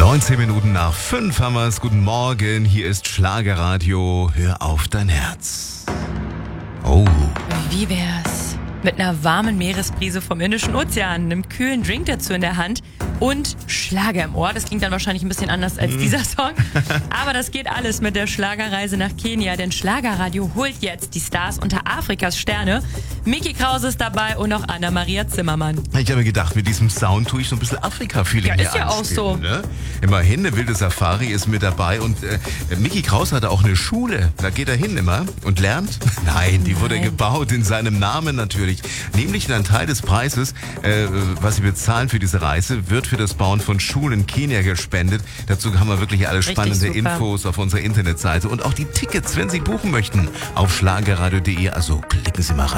19 Minuten nach 5 haben wir es. Guten Morgen, hier ist Schlagerradio. Hör auf dein Herz. Oh. Wie wär's mit einer warmen Meeresbrise vom Indischen Ozean, einem kühlen Drink dazu in der Hand und Schlager im Ohr? Das klingt dann wahrscheinlich ein bisschen anders als dieser Song. Aber das geht alles mit der Schlagerreise nach Kenia, denn Schlagerradio holt jetzt die Stars unter Afrikas Sterne. Micky Krause ist dabei und auch Anna-Maria Zimmermann. Ich habe gedacht, mit diesem Sound tue ich so ein bisschen Afrika-Feeling hier ist ja auch so. Ne? Immerhin, eine wilde Safari ist mit dabei und Micky Krause hatte auch eine Schule. Da geht er hin immer und lernt. Nein, die wurde gebaut in seinem Namen natürlich. Nämlich ein Teil des Preises, was sie bezahlen für diese Reise, wird für das Bauen von Schulen in Kenia gespendet. Dazu haben wir wirklich alle spannende Infos auf unserer Internetseite und auch die Tickets, wenn Sie buchen möchten, auf schlagerradio.de. Also klicken Sie mal rein.